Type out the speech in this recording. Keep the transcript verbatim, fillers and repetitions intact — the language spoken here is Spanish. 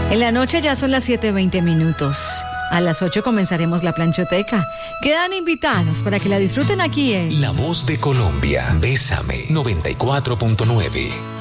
En la noche ya son las siete veinte minutos. A las ocho comenzaremos la planchoteca. Quedan invitados para que la disfruten aquí en La Voz de Colombia. Bésame noventa y cuatro punto nueve.